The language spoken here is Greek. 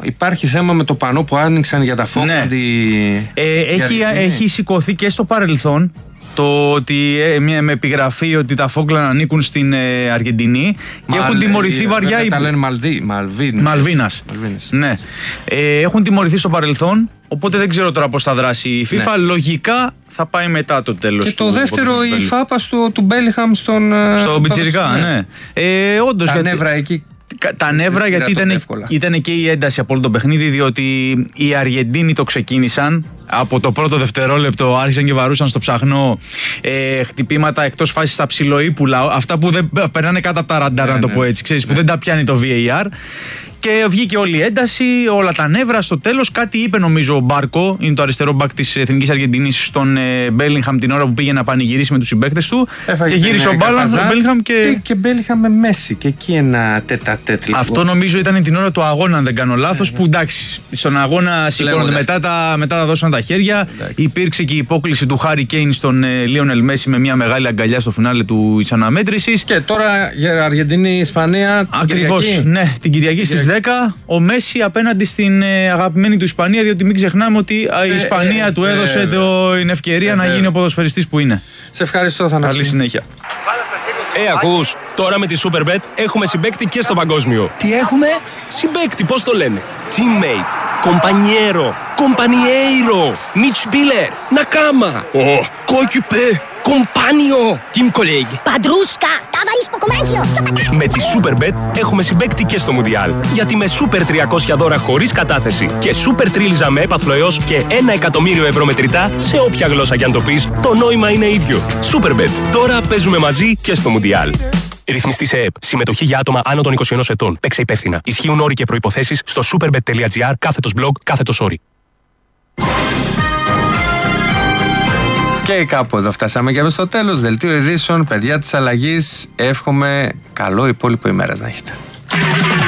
Υπάρχει θέμα με το πανό που άνοιξαν για τα Falkland. Έχει σηκωθεί και στο παρελθόν το ότι με επιγραφή ότι τα Falkland ανήκουν στην Αργεντινή και έχουν τιμωρηθεί βαριά. Τα λένε Μαλβίνας. Ναι. Έχουν τιμωρηθεί στο παρελθόν, οπότε δεν ξέρω τώρα πώς θα δράσει η FIFA. Ναι. Λογικά θα πάει μετά το τέλος. Και το δεύτερο, η φάπα του Μπέλιγχαμ στο Πιτσιρικά. Ναι. Όντως, τα νεύρα εκεί. Τα νεύρα, γιατί ήταν και η ένταση από όλο το παιχνίδι, διότι οι Αργεντίνοι το ξεκίνησαν. Από το πρώτο δευτερόλεπτο άρχισαν και βαρούσαν στο ψαχνό χτυπήματα εκτός φάσης στα ψιλοίπουλα. Αυτά που δεν περνάνε κάτω από τα ραντάρ, να το πω έτσι. Ξέρεις, που δεν τα πιάνει το VAR. Και βγήκε όλη η ένταση, όλα τα νεύρα. Στο τέλος κάτι είπε, νομίζω, ο Μπάρκο, είναι το αριστερό μπακ της Εθνικής Αργεντινής, στον Μπέλιγχαμ την ώρα που πήγε να πανηγυρίσει με τους συμπαίκτες του. Και γύρισε ο Μπέλιγχαμ και Μπέλιγχαμ με Μέση. Και εκεί ένα τέτα-τέτ. Αυτό νομίζω ήταν την ώρα του αγώνα, αν δεν κάνω λάθος. Που εντάξει, στον αγώνα σηκώνονται, μετά τα δώσαν τα χέρια. Υπήρξε και η υπόκληση του Χάρι Κέιν στον Λίονελ Μέση με μια μεγάλη αγκαλιά στο φινάλε της αναμέτρησης. Και τώρα για Αργεντινή-Ισπανία. Ακριβώς, ναι, την Κυριακή στις 10. Ο Μέση απέναντι στην αγαπημένη του Ισπανία, διότι μην ξεχνάμε ότι η Ισπανία του έδωσε την ευκαιρία να γίνει ο ποδοσφαιριστής που είναι. Σε ευχαριστώ, Θανάση. Καλή συνέχεια. Ακούς, τώρα με τη Superbet έχουμε συμπαίκτη και στο παγκόσμιο. Τι έχουμε? Συμπαίκτη, πώς το λένε? Teammate, compañero, compañeiro, Mitspieler, Nakama, coéquipier, compagno, team colleague. Padrusca, ταβαρίσκο κομμάτσιο. Με τη Superbet έχουμε συμπαίκτη και στο Μουντιάλ. Γιατί με Super 300 δώρα χωρίς κατάθεση και Super Τρίλιζα με έπαθλο έως και 1 εκατομμύριο ευρώ μετρητά, σε όποια γλώσσα κι αν το πεις, το νόημα είναι ίδιο. Superbet. Τώρα παίζουμε μαζί και στο Μουντιάλ. Ρυθμιστή σε ΕΕΠ. Συμμετοχή για άτομα άνω των 21 ετών. Παίξε υπεύθυνα. Ισχύουν όροι και προϋποθέσεις στο superbet.gr/blog/όροι. Και κάπου εδώ φτάσαμε και στο τέλος. Δελτίο ειδήσεων, παιδιά της αλλαγής. Εύχομαι καλό υπόλοιπο ημέρας να έχετε.